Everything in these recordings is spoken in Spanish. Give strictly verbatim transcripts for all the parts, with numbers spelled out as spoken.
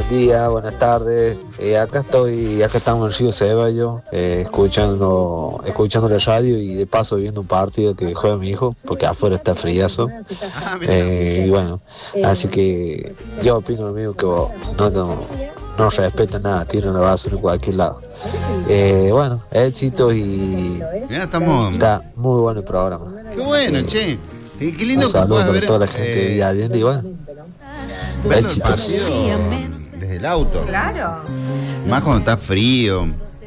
buen día, buenas tardes. Eh, acá estoy, acá estamos en Río Ceballos, eh, escuchando, escuchando la radio y de paso viendo un partido que juega mi hijo, porque afuera está friazo. Eh, y bueno, así que yo opino lo mismo que vos, no, no, no respetan nada, tiran la basura en cualquier lado. Eh, bueno, éxito y Mirá, estamos... está muy bueno el programa. Qué bueno, Eh, che. Qué, qué lindo un que saludo puedas para ver. toda la gente de Villa Allende y bueno, verlo el éxitos. partido desde el auto. Claro. Más cuando está frío.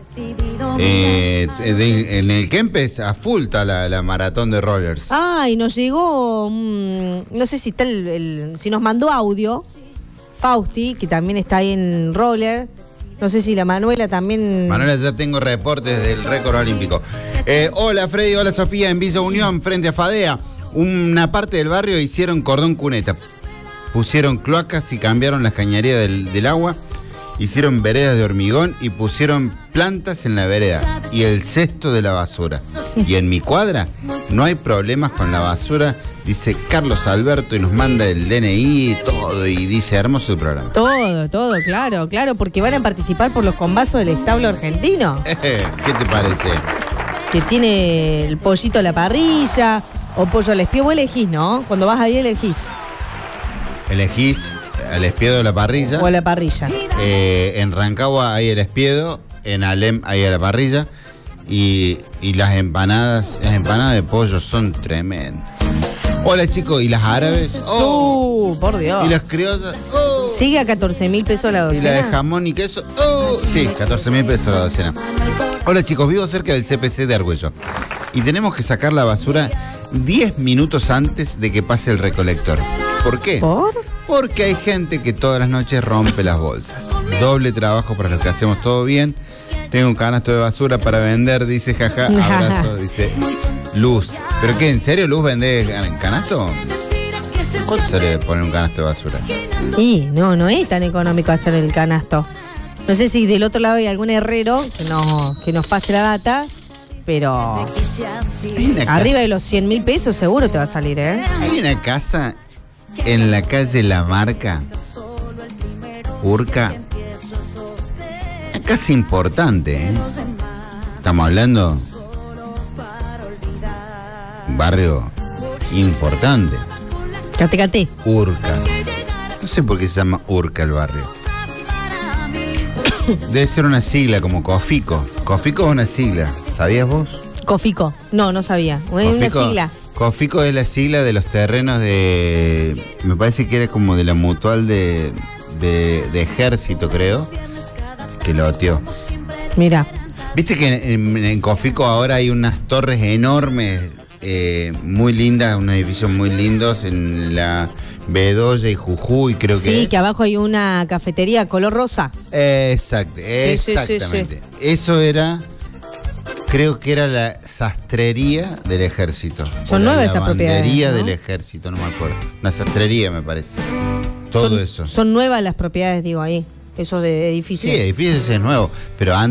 Eh, de- en el Kempes a full está la, la maratón de rollers. Ah, y nos llegó, mm, no sé si está el, el- si nos mandó audio, Fausti, que también está ahí en roller. No sé si la Manuela también. Manuela, ya tengo reportes del récord olímpico. Eh, hola Freddy, hola Sofía, en Villa Unión, frente a Fadea. Una parte del barrio hicieron cordón cuneta. Pusieron cloacas y cambiaron las cañerías del, del agua. Hicieron veredas de hormigón y pusieron plantas en la vereda y el cesto de la basura. Y en mi cuadra no hay problemas con la basura, dice Carlos Alberto, y nos manda el D N I y todo, y dice hermoso el programa. Todo, todo, claro, claro, porque van a participar por los combazos del establo argentino, ¿Qué te parece? que tiene el pollito a la parrilla, o pollo al espiedo. Vos elegís, ¿no? Cuando vas ahí elegís. Elegís el espiedo de la parrilla. O a la parrilla. Eh, en Rancagua hay el espiedo, en Alem hay a la parrilla. Y, y las empanadas, las empanadas de pollo son tremendas. Hola chicos, ¿y las árabes? Oh. Uh, por Dios. ¿Y las criollas? Oh. Sigue a catorce mil pesos la ¿Y la docena. de jamón y queso? Oh. Sí, catorce mil pesos la docena. Hola chicos, vivo cerca del C P C de Argüello. Y tenemos que sacar la basura diez minutos antes de que pase el recolector. ¿Por qué? ¿Por? Porque hay gente que todas las noches rompe las bolsas. Doble trabajo para los que hacemos todo bien. Tengo un canasto de basura para vender, dice jaja, abrazo, dice Luz. ¿Pero qué, en serio Luz vende canasto? ¿Cuánto sale poner un canasto de basura? Y no, no es tan económico hacer el canasto. No sé si del otro lado hay algún herrero que, no, que nos pase la data, pero Hay una arriba casa, de los cien mil pesos seguro te va a salir, ¿eh? hay una casa en la calle La Marca, Urca. Una casa importante, ¿eh? Estamos hablando un barrio importante. Cate, cate. Urca. No sé por qué se llama Urca el barrio. Debe ser una sigla como Cofico. Cofico es una sigla. ¿Sabías vos? Cofico. No, no sabía. Es una Cofico, sigla. Cofico es la sigla de los terrenos de... Me parece que era como de la mutual de, de, de ejército, creo. Que loteó. Mira. Viste que en, en Cofico ahora hay unas torres enormes, eh, muy lindas, unos edificios muy lindos en la Bedoya y Jujuy, creo que Sí, es. que abajo hay una cafetería color rosa. Exacto, Sí, sí, sí, exactamente. Eso era, creo que era la sastrería del ejército. Son O la nuevas esas propiedades, lavandería ¿no? del ejército, no me acuerdo. Una sastrería, me parece. Todo son, eso. Son nuevas las propiedades, digo, ahí. Esos de Sí, edificios. edificios es nuevo, pero antes